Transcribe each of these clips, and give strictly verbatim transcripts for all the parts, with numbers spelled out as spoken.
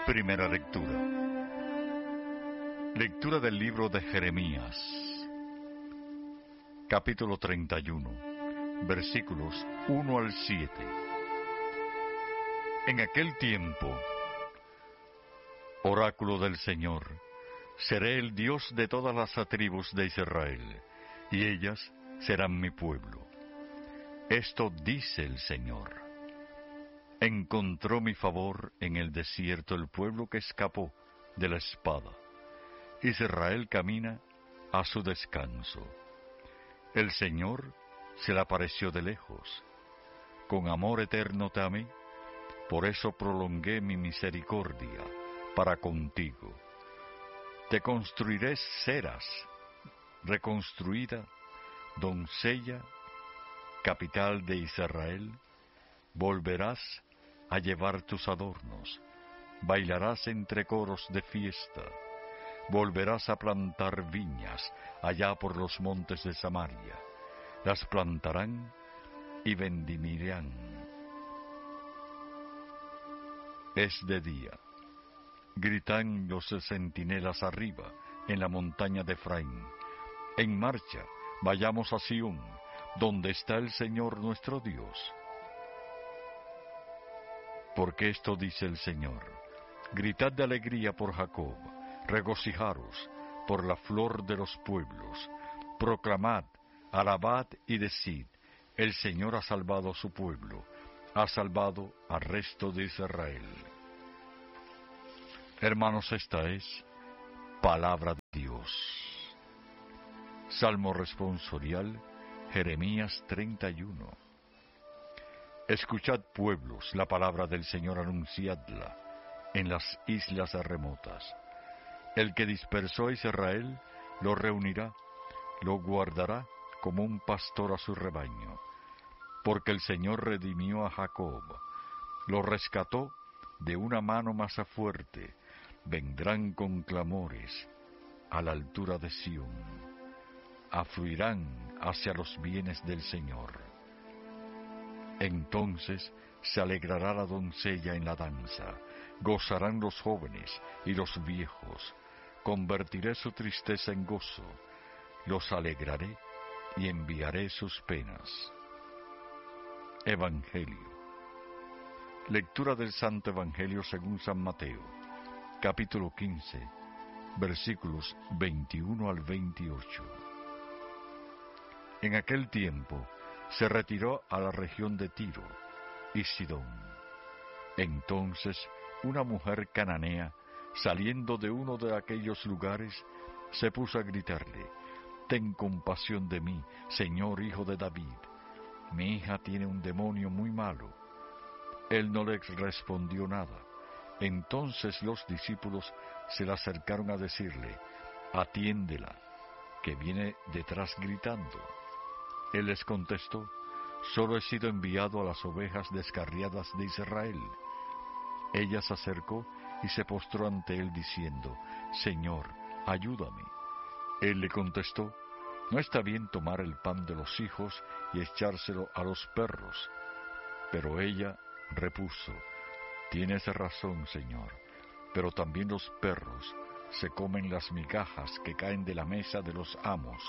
Primera lectura. Lectura del libro de Jeremías, capítulo treinta y uno, versículos uno al siete. En aquel tiempo, oráculo del Señor, seré el Dios de todas las tribus de Israel, y ellas serán mi pueblo. Esto dice el Señor. Encontró mi favor en el desierto el pueblo que escapó de la espada. Israel camina a su descanso. El Señor se le apareció de lejos. Con amor eterno te amé, por eso prolongué mi misericordia para contigo. Te construiré Seras, reconstruida, doncella, capital de Israel. Volverás a llevar tus adornos, bailarás entre coros de fiesta, volverás a plantar viñas allá por los montes de Samaria, las plantarán y vendimiarán. Es de día, gritan los centinelas arriba, en la montaña de Efraín. En marcha, vayamos a Sión, donde está el Señor nuestro Dios. Porque esto dice el Señor: gritad de alegría por Jacob, regocijaros por la flor de los pueblos, proclamad, alabad y decid: el Señor ha salvado a su pueblo, ha salvado al resto de Israel. Hermanos, esta es palabra de Dios. Salmo responsorial, Jeremías treinta y uno. Escuchad, pueblos, la palabra del Señor, anunciadla en las islas remotas. El que dispersó a Israel lo reunirá, lo guardará como un pastor a su rebaño. Porque el Señor redimió a Jacob, lo rescató de una mano más fuerte. Vendrán con clamores a la altura de Sión, afluirán hacia los bienes del Señor. Entonces se alegrará la doncella en la danza, gozarán los jóvenes y los viejos. Convertiré su tristeza en gozo, los alegraré y enviaré sus penas. Evangelio. Lectura del Santo Evangelio según San Mateo, capítulo quince, versículos veintiuno al veintiocho. En aquel tiempo se retiró a la región de Tiro y Sidón. Entonces una mujer cananea, saliendo de uno de aquellos lugares, se puso a gritarle: ten compasión de mí, Señor, hijo de David. Mi hija tiene un demonio muy malo. Él no le respondió nada. Entonces los discípulos se le acercaron a decirle: atiéndela, que viene detrás gritando. Él les contestó: solo he sido enviado a las ovejas descarriadas de Israel. Ella se acercó y se postró ante él diciendo: Señor, ayúdame. Él le contestó: no está bien tomar el pan de los hijos y echárselo a los perros. Pero ella repuso: tienes razón, Señor, pero también los perros se comen las migajas que caen de la mesa de los amos.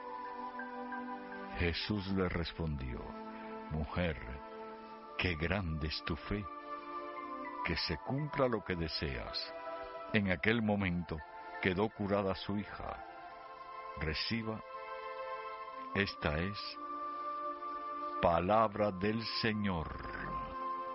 Jesús le respondió: mujer, qué grande es tu fe, que se cumpla lo que deseas. En aquel momento quedó curada su hija. Reciba, esta es palabra del Señor.